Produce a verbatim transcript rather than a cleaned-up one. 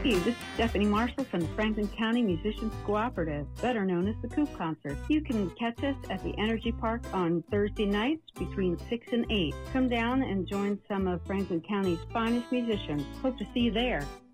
Hey, this is Stephanie Marshall from the Franklin County Musicians Cooperative, better known as the Coop Concert. You can catch us at the Energy Park on Thursday nights between six and eight. Come down and join some of Franklin County's finest musicians. Hope to see you there.